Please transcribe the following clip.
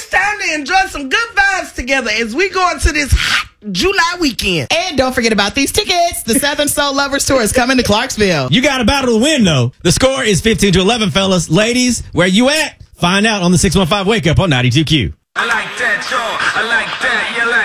it's time to enjoy some good vibes together as we go into this hot July weekend. And don't forget about these tickets. The Southern Soul Lovers Tour is coming to Clarksville. You got a battle to win, though. The score is 15-11, fellas. Ladies, where you at? Find out on the 615 Wake Up on 92Q. I like that, y'all. I like that. You like